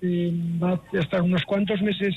va a estar unos cuantos meses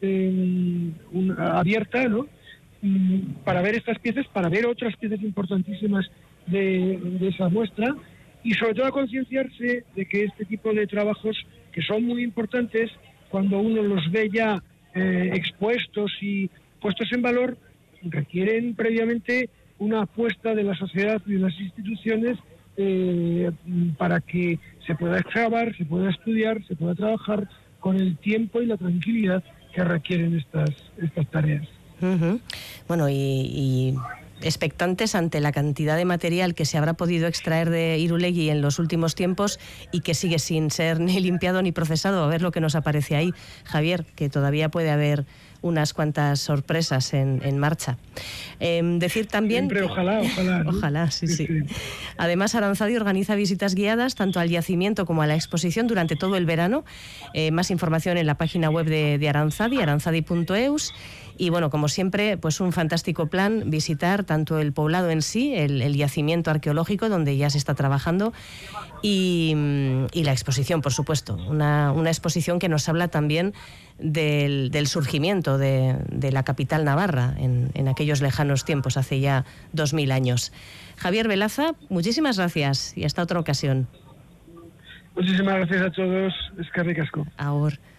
abierta, ¿no? Para ver estas piezas, para ver otras piezas importantísimas de esa muestra, y sobre todo a concienciarse de que este tipo de trabajos, que son muy importantes, cuando uno los ve ya expuestos y puestos en valor, requieren previamente una apuesta de la sociedad y de las instituciones para que se pueda excavar, se pueda estudiar, se pueda trabajar con el tiempo y la tranquilidad que requieren estas tareas. Bueno, y expectantes ante la cantidad de material que se habrá podido extraer de Irulegui en los últimos tiempos y que sigue sin ser ni limpiado ni procesado. A ver lo que nos aparece ahí, Javier, que todavía puede haber unas cuantas sorpresas en marcha. Decir también... Siempre, ojalá, ¿no? Ojalá, sí. Además, Aranzadi organiza visitas guiadas tanto al yacimiento como a la exposición durante todo el verano. Más información en la página web de Aranzadi, aranzadi.eus. Y bueno, como siempre, pues un fantástico plan, visitar tanto el poblado en sí, el yacimiento arqueológico donde ya se está trabajando, y la exposición, por supuesto. Una exposición que nos habla también del surgimiento de la capital navarra en aquellos lejanos tiempos, hace ya 2000 años. Javier Velaza, muchísimas gracias y hasta otra ocasión. Muchísimas gracias a todos. Eskerrik asko. Agur.